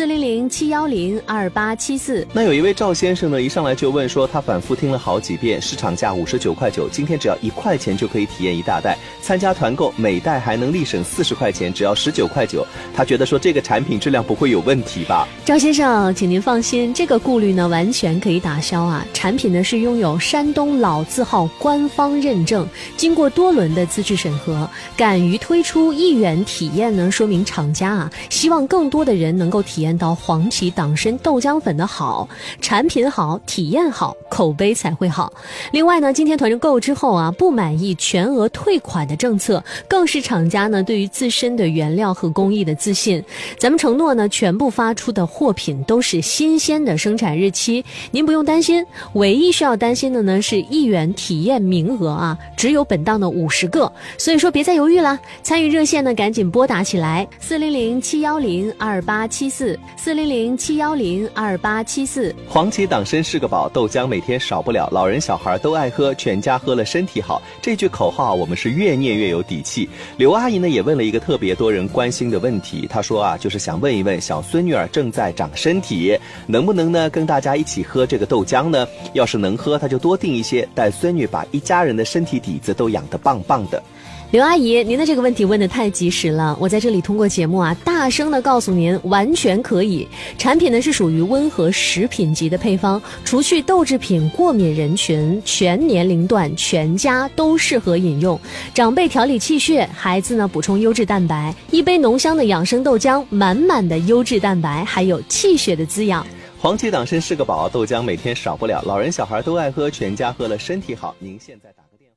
400-710-2874。 那有一位赵先生呢，一上来就问说，他反复听了好几遍，市场价59块9，今天只要1块钱就可以体验一大袋，参加团购每袋还能立省40块钱，只要19块9。他觉得说这个产品质量不会有问题吧？ 赵先生，请您放心，这个顾虑呢完全可以打消啊。产品呢是拥有山东老字号官方认证，经过多轮的资质审核，敢于推出1元体验呢，说明厂家啊希望更多的人能够体验到黄芪党参豆浆粉的好，产品好，体验好，口碑才会好。另外呢，今天团购之后啊，不满意全额退款的政策，更是厂家呢对于自身的原料和工艺的自信。咱们承诺呢，全部发出的货品都是新鲜的生产日期，您不用担心。唯一需要担心的呢是1元体验名额啊，只有本档的50个，所以说别再犹豫了，参与热线呢赶紧拨打起来，400-710-2874 400-710-2874。 黄芪党参是个宝，豆浆每天少不了，老人小孩都爱喝，全家喝了身体好，这句口号我们是越念越有底气。刘阿姨呢也问了一个特别多人关心的问题，她说啊，就是想问一问小孙女儿正在长身体，能不能呢跟大家一起喝这个豆浆呢？要是能喝，她就多订一些，带孙女把一家人的身体底子都养得棒棒的。 刘阿姨，您的这个问题问得太及时了，我在这里通过节目啊，大声的告诉您，完全可以。产品呢是属于温和食品级的配方，除去豆制品过敏人群，全年龄段全家都适合饮用。长辈调理气血，孩子呢补充优质蛋白，一杯浓香的养生豆浆，满满的优质蛋白，还有气血的滋养。 黄芪党参是个宝，豆浆每天少不了，老人小孩都爱喝，全家喝了身体好。您现在打个电话。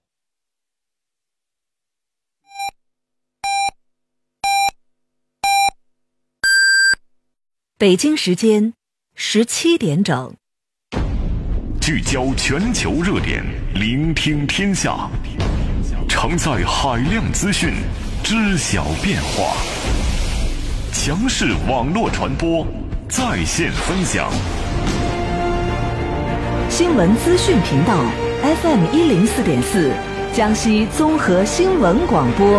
北京时间17点整， 聚焦全球热点，聆听天下，承载海量资讯，知晓变化，强势网络传播，在线分享。 新闻资讯频道 FM104.4，江西综合新闻广播。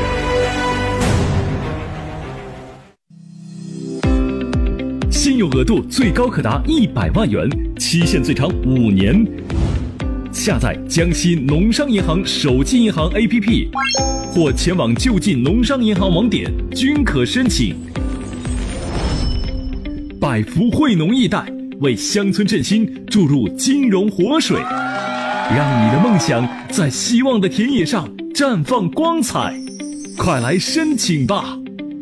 信用额度最高可达100万元，期限最长5年。下载江西农商银行手机银行 APP， 或前往就近农商银行网点均可申请。百福惠农易贷为乡村振兴注入金融活水，让你的梦想在希望的田野上绽放光彩。快来申请吧！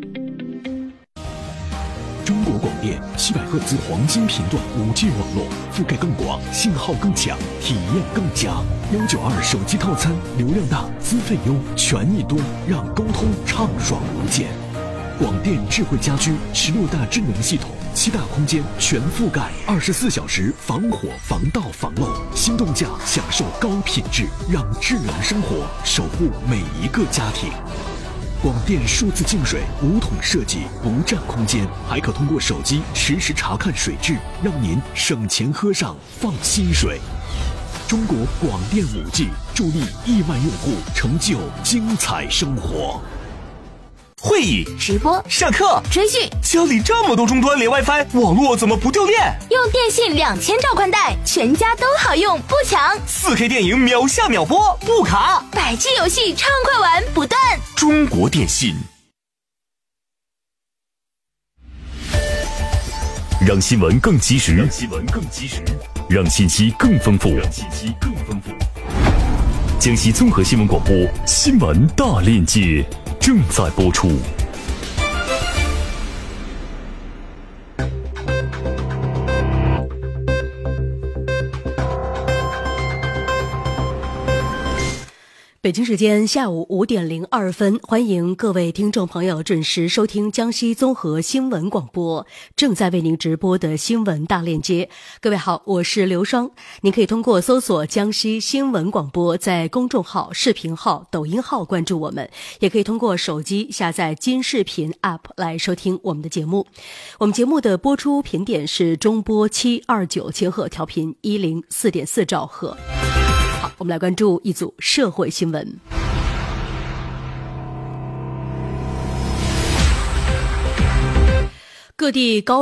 中国广电700赫兹黄金频段5G 网络，覆盖更广，信号更强，体验更佳。192手机套餐，流量大，资费优，权益多，让沟通畅爽无间。广电智慧家居16大智能系统，7大空间全覆盖，24小时防火防盗防漏，心动价享受高品质，让智能生活守护每一个家庭。广电数字净水5桶设计，不占空间，还可通过手机实时查看水质，让您省钱喝上放心水。中国广电5G助力亿万用户成就精彩生活。 会议、 直播、 上课、 追剧， 家里这么多终端连 WiFi， 网络怎么不掉链？ 用电信2000兆宽带，全家都好用，不抢。 4K 电影秒下秒播，不卡。 100G 游戏畅快玩不断。 中国电信， 让新闻更及时，让信息更丰富，江西综合新闻广播新闻大链接正在播出。 北京时间下午5点02分，欢迎各位听众朋友准时收听江西综合新闻广播正在为您直播的新闻大链接。各位好，我是刘双，您可以通过搜索江西新闻广播，在公众号、视频号、抖音号关注我们，也可以通过手机下载金视频 App 来收听我们的节目。我们节目的播出频点是中波729千赫调频104.4兆赫。好，我们来关注一组社会新闻。各地高